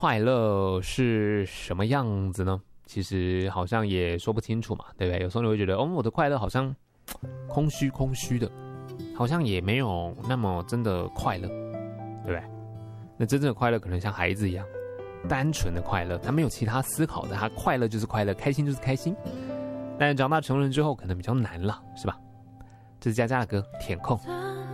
快乐是什么样子呢？其实好像也说不清楚嘛，对不对？有时候你会觉得，我的快乐好像空虚的，好像也没有那么真的快乐，对不对？那真正的快乐可能像孩子一样，单纯的快乐，他没有其他思考的，他快乐就是快乐，开心就是开心。但长大成人之后，可能比较难了，是吧？这是佳佳的歌《填空》。